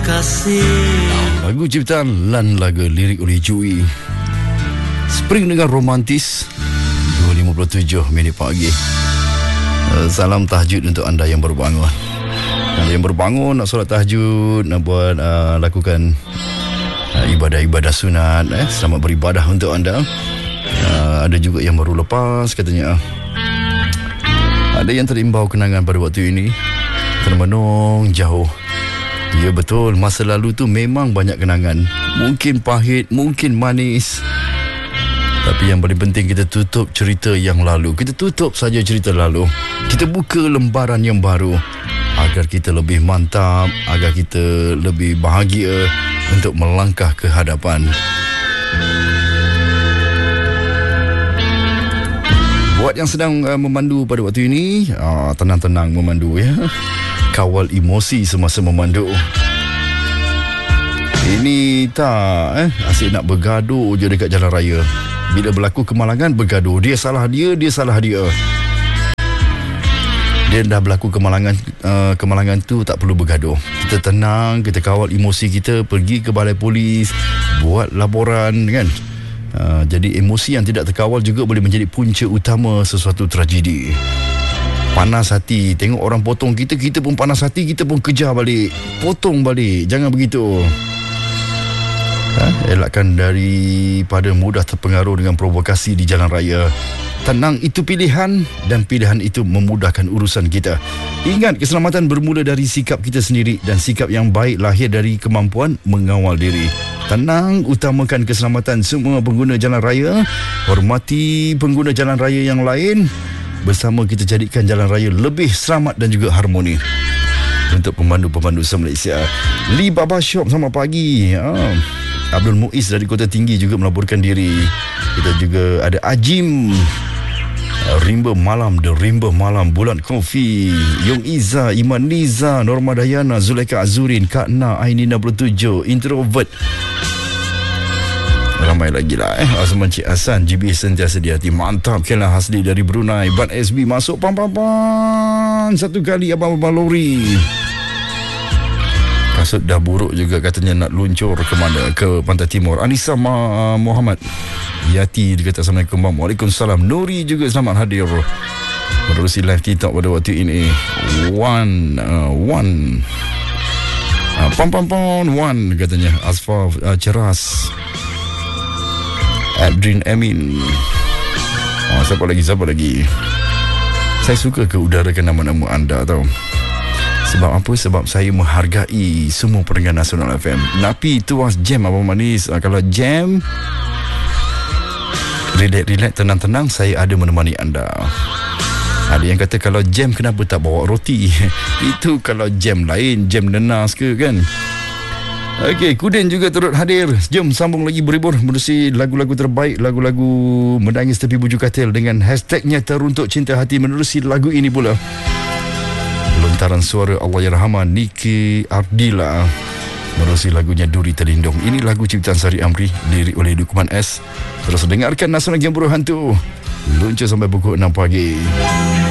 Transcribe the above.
Lagu ciptaan Lan Laga, lirik oleh Jui. Spring dengan romantis. 2.57 minit pagi. Salam tahajud untuk anda yang baru bangun. Anda yang baru bangun nak solat tahajud, nak buat lakukan ibadah-ibadah sunat, selamat beribadah untuk anda. Ada juga yang baru lepas katanya. Ada yang terimbau kenangan pada waktu ini, termenung jauh. Ya betul, masa lalu tu memang banyak kenangan. Mungkin pahit, mungkin manis. Tapi yang paling penting, kita tutup cerita yang lalu. Kita tutup saja cerita lalu. Kita buka lembaran yang baru, agar kita lebih mantap, agar kita lebih bahagia untuk melangkah ke hadapan. Buat yang sedang memandu pada waktu ini, tenang-tenang memandu ya. Kawal emosi semasa memandu. Ini tak asyik nak bergaduh je dekat jalan raya. Bila berlaku kemalangan, bergaduh. Dia salah dia, dia salah dia. Dia dah berlaku kemalangan tu, tak perlu bergaduh. Kita tenang, kita kawal emosi kita, pergi ke balai polis, buat laporan kan. Jadi emosi yang tidak terkawal juga boleh menjadi punca utama sesuatu tragedi. Panas hati, tengok orang potong kita, kita pun panas hati, kita pun kejar balik, potong balik. Jangan begitu. Elakkan daripada mudah terpengaruh dengan provokasi di jalan raya. Tenang, itu pilihan, dan pilihan itu memudahkan urusan kita. Ingat, keselamatan bermula dari sikap kita sendiri, dan sikap yang baik lahir dari kemampuan mengawal diri. Tenang, utamakan keselamatan semua pengguna jalan raya. Hormati pengguna jalan raya yang lain. Bersama kita jadikan jalan raya lebih selamat dan juga harmoni. Untuk pemandu-pemandu se-Malaysia. Lee Baba Shop, selamat pagi. Abdul Muiz dari Kota Tinggi juga melaporkan diri. Kita juga ada Ajim, Rimba Malam, The Rimba Malam, Bulan Kofi, Yong Iza, Iman Niza, Norma Dayana, Zulaika Azurin, Kak Na, Aini 67, Introvert. Ramai lagi lah Azman Cik Hasan, GB sentiasa di hati. Mantap. Kela Hasli dari Brunei, Ban SB masuk pam satu kali abang-abang lori. Kasut dah buruk juga katanya nak luncur ke mana? Ke Pantai Timur. Anissa Muhammad Yati dia kata Assalamualaikum. Waalaikumsalam. Nuri juga selamat hadir menerusi live TikTok pada waktu ini. One katanya. Asfar Ceras, Adrin Amin. Siapa lagi? Saya suka keudarakan nama-nama anda tau. Sebab apa? Sebab saya menghargai semua pendengar Nasional FM. Napi tuas jam Abang Manis. Kalau jam, relax, tenang-tenang, saya ada menemani anda. Ada yang kata kalau jam kenapa tak bawa roti? Itu kalau jam lain, jam nenas ke kan? Okey, Kudin juga turut hadir. Jom sambung lagi berhibur menerusi lagu-lagu terbaik, lagu-lagu menangis tepi bujuk katil dengan hashtagnya Teruntuk Cinta Hati. Menerusi lagu ini pula lontaran suara Allahyarhamah Niki Ardila menerusi lagunya Duri Terlindung. Ini lagu ciptaan Sari Amri, lirik oleh Lukman S. Terus dengarkan Nasional Game Buruh Hantu. Luncur sampai pukul 6 pagi.